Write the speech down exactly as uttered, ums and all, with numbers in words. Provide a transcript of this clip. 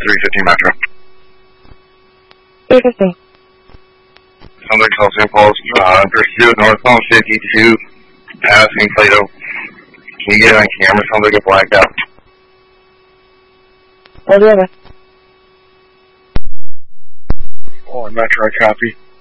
three fifteen Metro. three fifteen. Sounds like South Saint Paul's, uh, pursuit northbound fifty-two, passing Plato. Can you get it on camera? Sounds like a blacked out. Roger. Oh, Metro, I copy.